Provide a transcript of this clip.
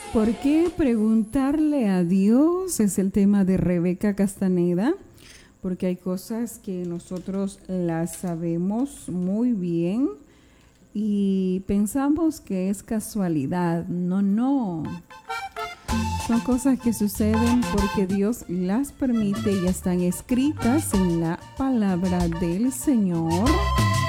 ¿Por qué preguntarle a Dios? Es el tema de Rebeca Castaneda, porque hay cosas que nosotros las sabemos muy bien y pensamos que es casualidad. No, no. Son cosas que suceden porque Dios las permite y ya están escritas en la palabra del Señor.